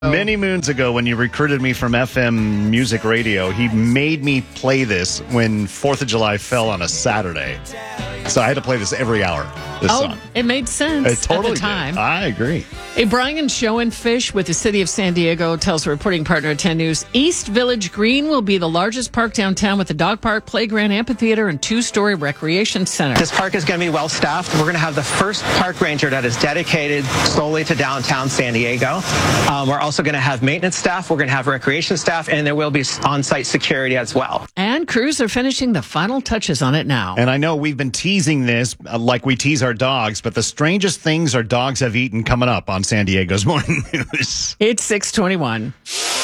Many moons ago, when you recruited me from FM music radio, he made me play this when 4th of July fell on a Saturday. So I had to play this every hour, this song. It made sense It totally at the time. did. I agree. A Brian Schoenfish with the City of San Diego tells reporting partner at 10 News, East Village Green will be the largest park downtown with a dog park, playground, amphitheater, and two-story recreation center. This park is going to be well-staffed. We're going to have the first park ranger that is dedicated solely to downtown San Diego. We're also going to have maintenance staff. We're going to have recreation staff, and there will be on-site security as well. And crews are finishing the final touches on it now. And I know we've been teasing this like we tease our dogs, but the strangest things our dogs have eaten coming up on San Diego's Morning News. It's 6:21.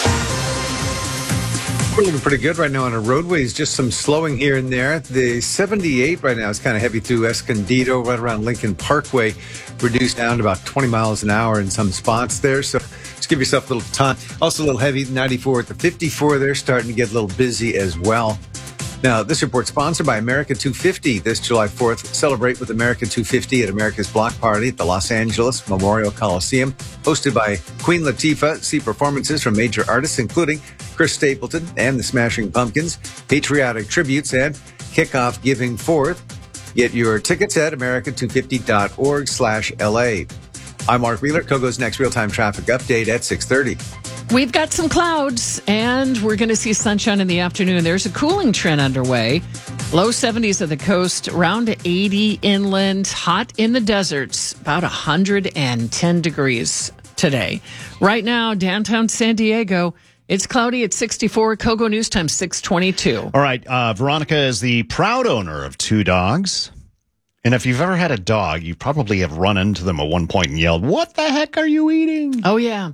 We're looking pretty good right now on our roadways. Just some slowing here and there. The 78 right now is kind of heavy through Escondido, right around Lincoln Parkway, reduced down to about 20 miles an hour in some spots there. So just give yourself a little time. Also a little heavy, 94 at the 54 there, starting to get a little busy as well. Now, this report sponsored by America 250. This July 4th, celebrate with America 250 at America's Block Party at the Los Angeles Memorial Coliseum, hosted by Queen Latifah. See performances from major artists, including Chris Stapleton and the Smashing Pumpkins, patriotic tributes, and kickoff giving forth. Get your tickets at america250.org/LA. I'm Mark Wheeler. Kogo's next real-time traffic update at 6:30. We've got some clouds, and we're going to see sunshine in the afternoon. There's a cooling trend underway. Low 70s of the coast, around 80 inland, hot in the deserts, about 110 degrees today. Right now, downtown San Diego, it's cloudy at 64. Kogo News Time, 6:22. All right, Veronica is the proud owner of 2 dogs. And if you've ever had a dog, you probably have run into them at one point and yelled, "What the heck are you eating?" Oh, yeah.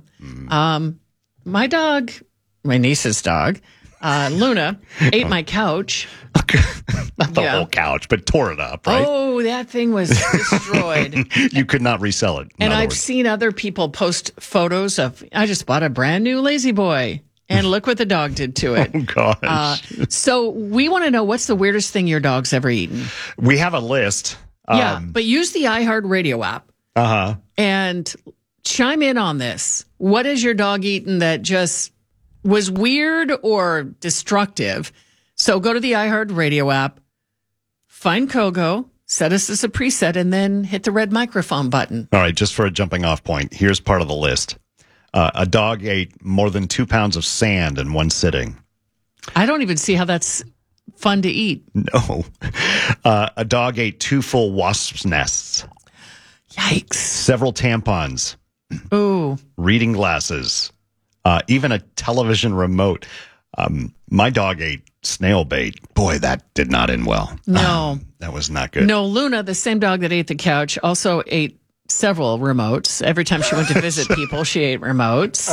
My dog, my niece's dog, Luna, ate my couch. Not the whole couch, but tore it up, right? Oh, that thing was destroyed. You could not resell it. And I've seen other people post photos of, I just bought a brand new Lazy Boy, and look what the dog did to it. Oh, gosh. So we want to know, what's the weirdest thing your dog's ever eaten? We have a list. But use the iHeartRadio app. And chime in on this. What has your dog eaten that just was weird or destructive? So go to the iHeartRadio app, find Kogo, set us as a preset, and then hit the red microphone button. All right, just for a jumping off point, here's part of the list. A dog ate more than 2 pounds of sand in one sitting. I don't even see how that's fun to eat. No. A dog ate 2 full wasps' nests. Yikes. Several tampons. Ooh. Reading glasses. Even a television remote. My dog ate snail bait. Boy, that did not end well. No. That was not good. No, Luna, the same dog that ate the couch, also ate several remotes. Every time she went to visit people, she ate remotes.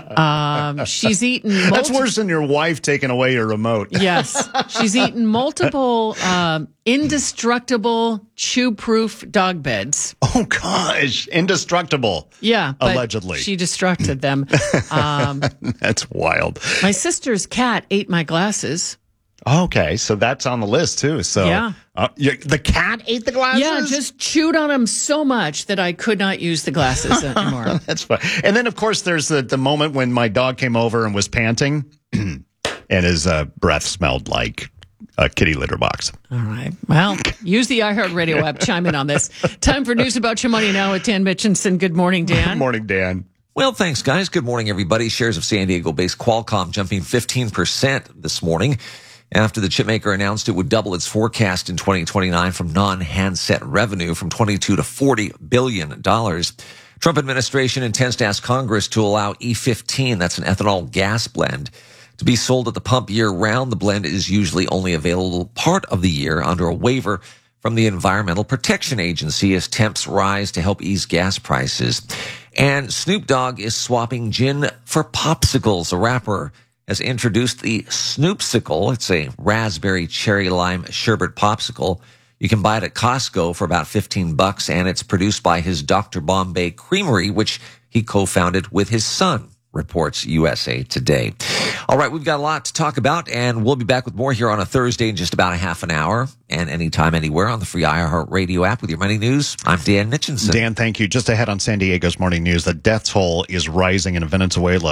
She's eaten That's worse than your wife taking away your remote. Yes. She's eaten multiple indestructible, chew-proof dog beds. Oh, gosh. Indestructible. Yeah. Allegedly. She destructed them. That's wild. My sister's cat ate my glasses. Okay, so that's on the list, too. So, yeah. The cat ate the glasses? Yeah, just chewed on them so much that I could not use the glasses anymore. That's fine. And then, of course, there's the moment when my dog came over and was panting, and his breath smelled like a kitty litter box. All right. Well, use the iHeartRadio app. Chime in on this. Time for News About Your Money now with Dan Mitchinson. Good morning, Dan. Good morning, Dan. Well, thanks, guys. Good morning, everybody. Shares of San Diego-based Qualcomm jumping 15% this morning, after the chipmaker announced it would double its forecast in 2029 from non-handset revenue from $22 to $40 billion. Trump administration intends to ask Congress to allow E15, that's an ethanol gas blend, to be sold at the pump year-round. The blend is usually only available part of the year under a waiver from the Environmental Protection Agency as temps rise to help ease gas prices. And Snoop Dogg is swapping gin for popsicles. A rapper has introduced the Snoopsicle. It's a raspberry cherry lime sherbet popsicle. You can buy it at Costco for about $15, and it's produced by his Dr. Bombay Creamery, which he co-founded with his son, reports USA Today. All right, we've got a lot to talk about, and we'll be back with more here on a Thursday in just about a half an hour, and anytime, anywhere on the free iHeartRadio app with your Money News. I'm Dan Mitchinson. Dan, thank you. Just ahead on San Diego's Morning News, the death toll is rising in Venezuela.